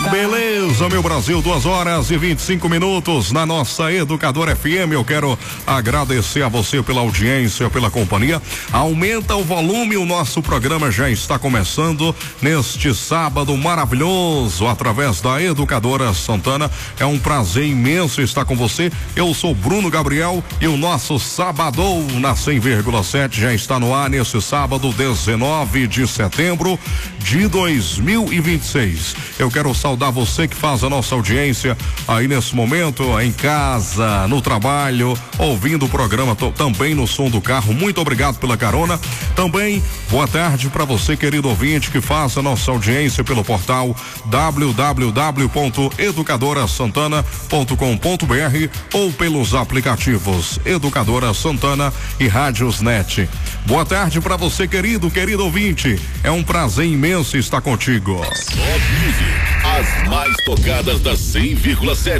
Beleza, meu Brasil, 2h25 na nossa Educadora FM. Eu quero agradecer a você pela audiência, pela companhia. Aumenta o volume, o nosso programa já está começando neste sábado maravilhoso, através da Educadora Santana. É um prazer imenso estar com você. Eu sou Bruno Gabriel e o nosso Sabadão na 100,7 já está no ar nesse sábado, 19 de setembro de 2026. Eu quero saudar você que faz a nossa audiência aí nesse momento, em casa, no trabalho, ouvindo o programa também no som do carro. Muito obrigado pela carona. Também boa tarde para você, querido ouvinte, que faz a nossa audiência pelo portal www.educadorasantana.com.br ou pelos aplicativos Educadora Santana e Rádios Net. Boa tarde para você, querido ouvinte. É um prazer imenso estar contigo. As mais tocadas da 100,7.